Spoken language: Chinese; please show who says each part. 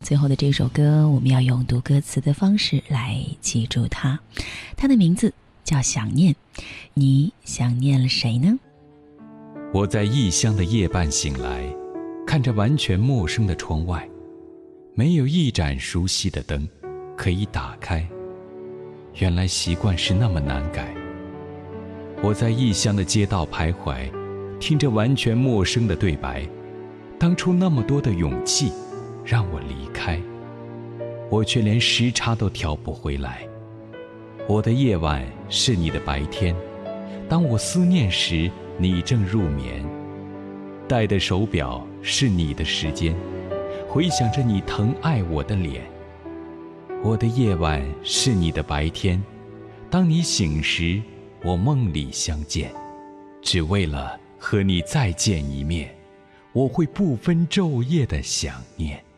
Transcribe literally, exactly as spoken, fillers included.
Speaker 1: 最后的这首歌，我们要用读歌词的方式来记住它。它的名字叫《想念》，你想念了谁呢？
Speaker 2: 我在异乡的夜半醒来，看着完全陌生的窗外，没有一盏熟悉的灯可以打开。原来习惯是那么难改。我在异乡的街道徘徊，听着完全陌生的对白，当初那么多的勇气让我离开，我却连时差都调不回来。我的夜晚是你的白天，当我思念时你正入眠，戴的手表是你的时间，回想着你疼爱我的脸。我的夜晚是你的白天，当你醒时我梦里相见，只为了和你再见一面，我会不分昼夜的想念。